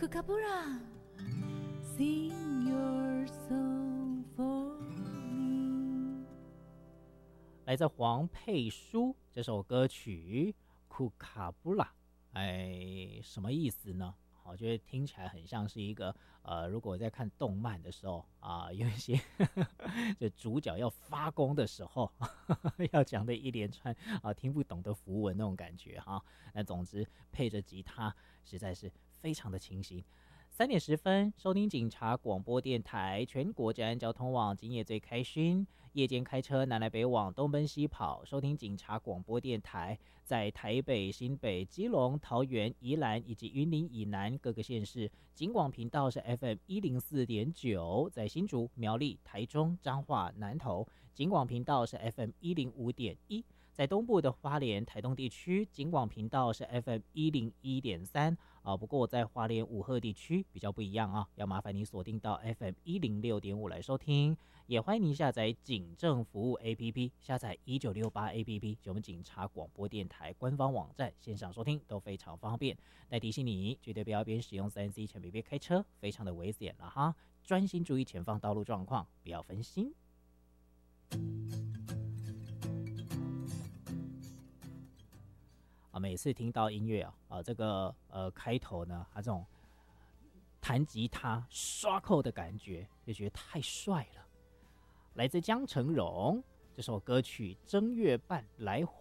Kookaburra, sing your song for me。 来自黄佩书这首歌曲《库卡布拉》，什么意思呢？我觉得听起来很像是一个如果在看动漫的时候有一些就主角要发功的时候要讲的一连串听不懂的符文那种感觉哈。那总之配着吉他实在是非常的清新。3点10分，收听警察广播电台，全国治安交通网，今夜最开心。夜间开车南来北往，东奔西跑，收听警察广播电台，在台北、新北、基隆、桃园、宜兰以及云林以南各个县市，警广频道是 FM104.9，在新竹、苗栗、台中、彰化、南投，警广频道是 FM105.1。在东部的花莲、台东地区，警广频道是 FM101.3不过在花莲五鹤地区比较不一样啊，要麻烦你锁定到 FM106.5来收听。也欢迎您下载警政服务 APP， 下载1968 APP， 就我们警察广播电台官方网站，线上收听都非常方便。来提醒你，绝对不要边使用3C 前别开车，非常的危险了哈，专心注意前方道路状况，不要分心。每次听到音乐这个开头呢，这种弹吉他刷扣的感觉，就觉得太帅了。来自江成荣这首歌曲《正月半来回》。